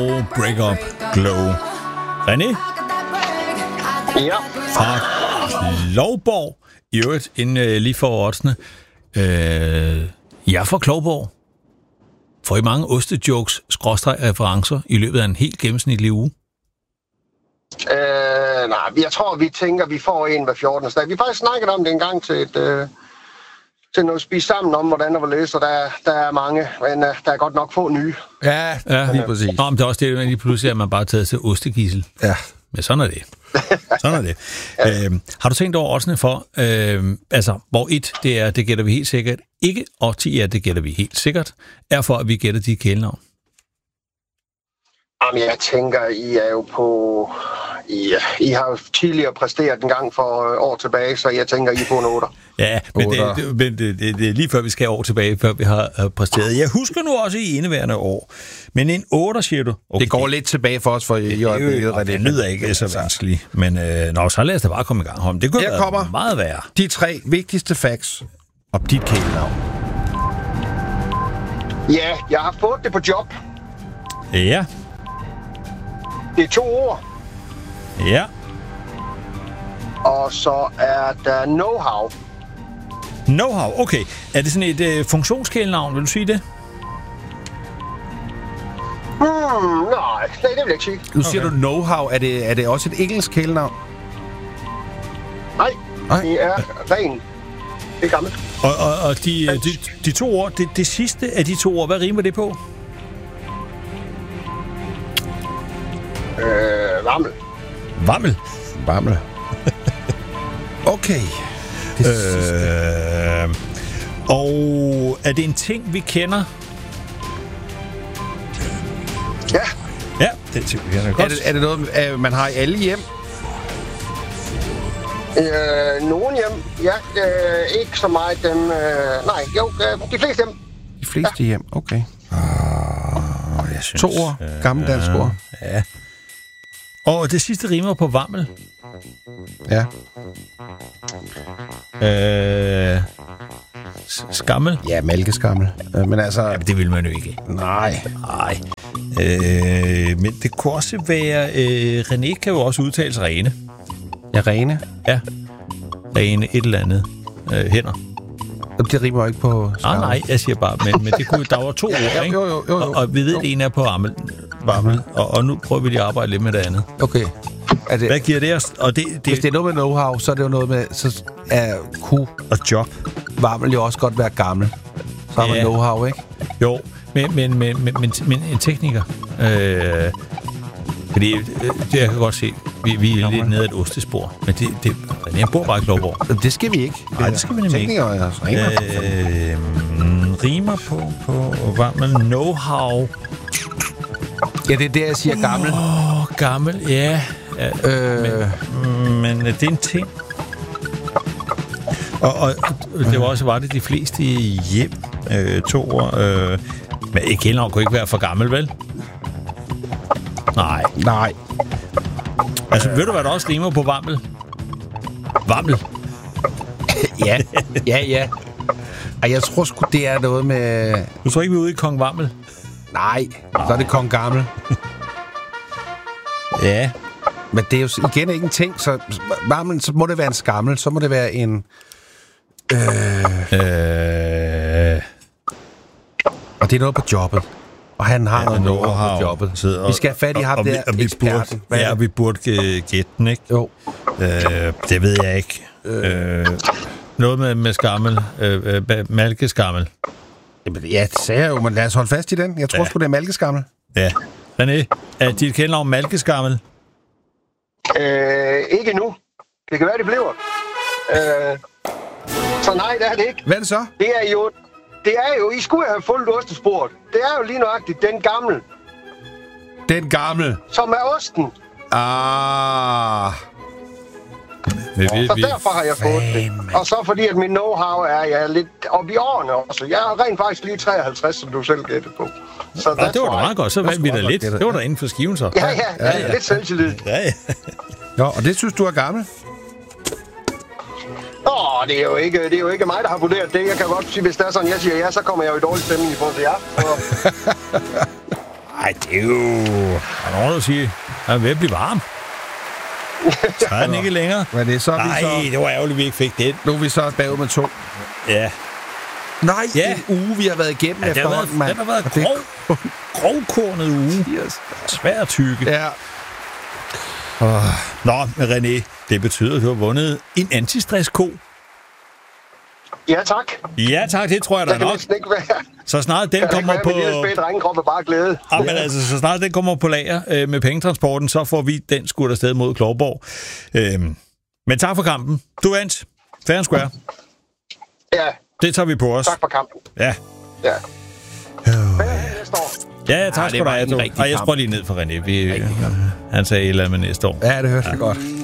Break Up Glow. René? Ja. Fra Klovborg. I øvrigt, inden lige for oddsene. Jeg er fra Klovborg. Får I mange ostejokes, /referencer i løbet af en helt gennemsnitlig uge? Nej, jeg tror, vi tænker, vi får en hver 14. dag. Vi har faktisk snakket om det en gang til noget spise sammen om, hvordan der var læst, og der er mange, men der er godt nok få nye. Ja, lige præcis. Nå, men det er også det, at lige pludselig er man bare taget til ostegissel. Ja. Men sådan er det. Sådan er det. Har du tænkt over oddsene for, hvor 1, det er, det gætter vi helt sikkert ikke, og 10 er, det gætter vi helt sikkert, er for, at vi gætter de kælenavn? Jamen, jeg tænker, I er jo på... I har jo tidligere præsteret en gang for år tilbage, så jeg tænker, I er på en 8. Ja, men det er lige før vi skal år tilbage, før vi har præsteret. Jeg husker nu også i indeværende år. Men en 8, siger du? Okay. Det går lidt tilbage for os, for det lyder ikke så vanskeligt. Men så lad os da bare komme i gang. Det kunne være meget værre. De 3 vigtigste facts om dit kælenavn. Ja, jeg har fået det på job. Ja. Det er 2 ord. Ja. Og så er der know-how. Know-how, okay. Er det sådan et funktionskælenavn, vil du sige det? Nej, det vil jeg ikke sige. Nu siger du know-how. Er det også et engelsk kælenavn? Nej, det er ren. Det er gammelt. Og de 2 ord, det sidste af de 2 ord, hvad rimer det på? Vammel. Vammel? Vammel. Okay. Og er det en ting, vi kender? Ja. Ja, det er en ting, vi kender godt. Er det noget, man har i alle hjem? Nogen hjem. Ja, ikke så meget dem... nej, jo, de fleste hjem. De fleste hjem, okay. Jeg synes, 2 ord. Gammeldansk ord. Ja. Og det sidste rimer på vammel. Ja. Skammel? Ja, mælkeskammel. Men altså... Ja, men det vil man jo ikke. Nej. Men det kunne også være... René kan jo også udtales rene. Ja, rene? Ja. Rene et eller andet. Hænder. Det rimer jo ikke på skammel. Nej, jeg siger bare... Men det kunne, der var 2 ord, ikke? Jo. Og vi ved, at en er på vammel. Og nu prøver vi lige at arbejde lidt med det andet. Okay. Hvad giver det os? Og hvis det er noget med know-how, så er det jo noget med... Så er og job. Vammel jo også godt være gammel. Så har man know-how, ikke? Jo, men en tekniker. Fordi jeg kan godt se, vi er lidt nede af et ostespor. Men jeg bor bare i Klovborg. Det skal vi ikke. Nej, det skal vi nemlig ikke. Rimer på vammel. Know-how. Ja, det er der, jeg siger gammel. Gammel, ja. Men det er en ting. Og det var også det de fleste hjem. 2 år. Men et kælenavn kunne ikke være for gammel, vel? Nej. Altså, ved du, hvad der også rimer på vammel? Vammel. Ja. Og jeg tror sgu, det er noget med... Du tror ikke, vi er ude i Kong Vammel? Nej, så er det Kong Gammel. Ja. Men det er jo igen ikke en ting, så vammel, så må det være en skammel, så må det være en... Og det er noget på jobbet. Og han har noget know-how på jobbet. Vi skal have fat i ham der eksperten. Vi burde gætte den, ikke? Jo. Det ved jeg ikke. Noget med skammel. Malkeskammel. Ja, det sagde jeg jo, men lad os holde fast i den. Jeg tror sgu, det er malkeskammel. Ja. René, er dit kælenavn malkeskammel? Ikke nu. Det kan være, det bliver. Så nej, det er det ikke. Hvad er det så? Det er jo, I skulle have fulgt ostesporet. Det er jo lige nøjagtigt den gamle. Den gamle? Som er osten. Så derfor har jeg fået det. Og så fordi, at min know-how er lidt op i årene også. Jeg er rent faktisk lige 53, som du selv gættede på. Så det var da meget godt. Så vandt vi da lidt. Det var da inden for skiven så. Ja. Lidt selvtillid. Ja. Nå, og det synes du er gammel? Det er jo ikke mig, der har vurderet det. Jeg kan godt sige, hvis det er sådan, jeg siger ja, så kommer jeg jo i dårlig stemning i forhold til jer. Nej, Nej, det er jo... Der er nogen, der siger, at jeg ved at blive varm. Så er den ikke længere. Men det er så, nej, det var ærgerligt, vi ikke fik den. Nu er vi så bagud med 2. Ja. Nej, en uge, vi har været igennem efterhånden, mand. Den har været grovkornet uge. Yes. Svær tykke. Ja. Nå, René, det betyder, at du har vundet en antistress-ko. Ja, tak. Ja, tak, det tror jeg da nok. Ikke være. Så snart den kommer på... Drengekrop er bare glæde. Ja, men altså, så snart den kommer på lager med pengetransporten, så får vi den skudt afsted mod Klovborg. Men tak for kampen. Du vandt. Fair and square. Ja. Det tager vi på os. Tak for kampen. Ja. Ja. Ja, tak skal du have. Jeg sprøjte lige ned for René. Han sagde et eller andet med næste år. Ja, det høres godt.